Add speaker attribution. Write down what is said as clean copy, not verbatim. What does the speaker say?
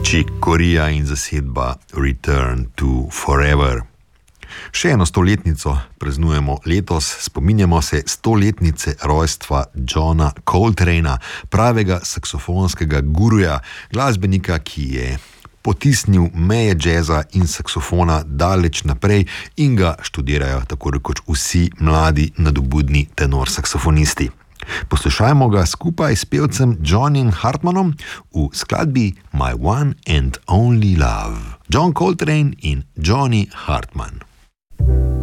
Speaker 1: Chick Corea in zasedba Return to Forever. Še eno stoletnico praznujemo letos, spominjamo se stoletnice rojstva Johna Coltrana, pravega saksofonskega guruja, glasbenika, ki je potisnil meje džeza in saksofona daleč naprej in ga študirajo tako rekoč vsi mladi nadobudni tenor saksofonisti. Poslušajmo ga skupaj s pevcem Johnnym Hartmanom v skladbi My One and Only Love. John Coltrane in Johnny Hartman.